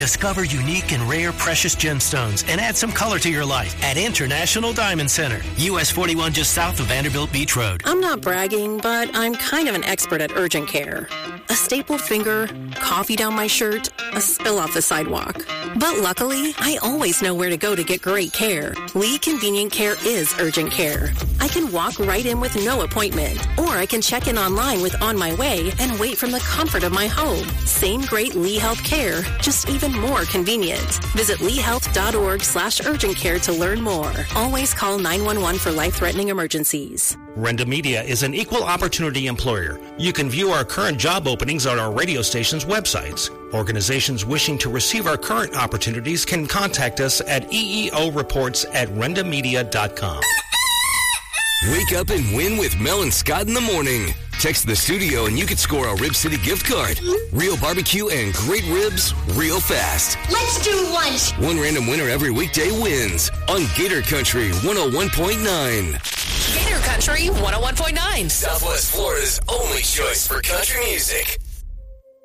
Discover unique and rare precious gemstones and add some color to your life at International Diamond Center, US 41 just south of Vanderbilt Beach Road. I'm not bragging, but I'm kind of an expert at urgent care. A stapled finger, coffee down my shirt, a spill off the sidewalk. But luckily, I always know where to go to get great care. Lee Convenient Care is urgent care. I can walk right in with no appointment, or I can check in online with On My Way and wait from the comfort of my home. Same great Lee Health Care, just even more convenient. Visit leehealth.org/urgent care to learn more. Always call 911 for life-threatening emergencies. Renda Media is an equal opportunity employer. You can view our current job openings on our radio station's websites. Organizations wishing to receive our current opportunities can contact us at eeoreports@rendamedia.com. Wake up and win with Mel and Scott in the morning. Text the studio and you could score a Rib City gift card. Real barbecue and great ribs real fast. Let's do lunch. One random winner every weekday wins on Gator Country 101.9. Gator Country 101.9. Southwest Florida's only choice for country music.